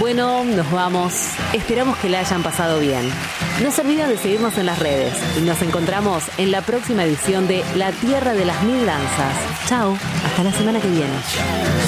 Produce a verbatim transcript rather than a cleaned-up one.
Bueno, nos vamos. Esperamos que la hayan pasado bien. No se olviden de seguirnos en las redes y nos encontramos en la próxima edición de La Tierra de las Mil Danzas. Chao, hasta la semana que viene.